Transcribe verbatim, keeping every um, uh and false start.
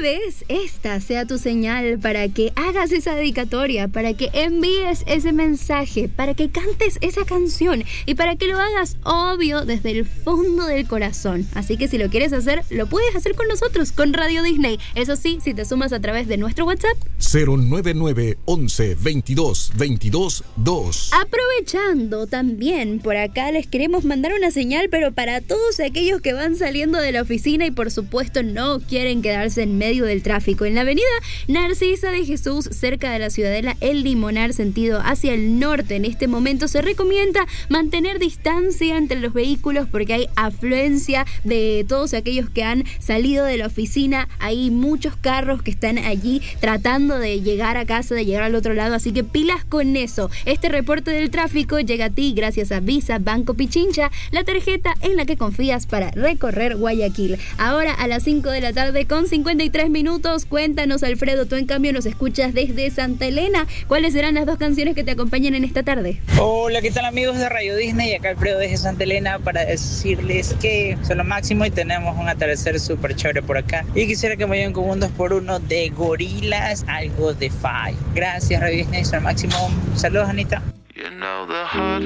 vez esta sea tu señal para que hagas esa dedicatoria, para que envíes ese mensaje, para que cantes esa canción y para que lo hagas obvio desde el fondo del corazón. Así que si lo quieres hacer, lo puedes hacer con nosotros, con Radio Disney. Eso sí, si te sumas a través de nuestro WhatsApp cero nueve nueve once veintidós veintidós dos. Aprovechando también, por acá les queremos mandar una señal, pero para todos aquellos que van saliendo de la oficina y por supuesto no quieren quedarse en medio del tráfico. En la avenida Narcisa de Jesús, cerca de la Ciudadela El Limonar, sentido hacia el norte, en este momento se recomienda mantener distancia entre los vehículos porque hay afluencia de todos aquellos que han salido de la oficina. Hay muchos carros que están allí tratando de llegar a casa, de llegar al otro lado, así que pilas con eso. Este reporte del tráfico llega a ti gracias a Visa Banco Pichincha, la tarjeta en la que confías para recorrer Guayaquil. Ahora a las cinco de la tarde con cincuenta y tres minutos, cuéntanos, Alfredo, tú en cambio nos escuchas desde Santa Elena. ¿Cuáles serán las dos canciones que te acompañan en esta tarde? Hola, ¿qué tal amigos de Radio Disney? Acá Alfredo desde Santa Elena para decirles que son lo máximo y tenemos un atardecer súper chévere por acá. Y quisiera que me vayan con un dos por uno de Gorilas, algo de Five. Gracias Radio Disney, son lo máximo. Saludos, Anita. You know the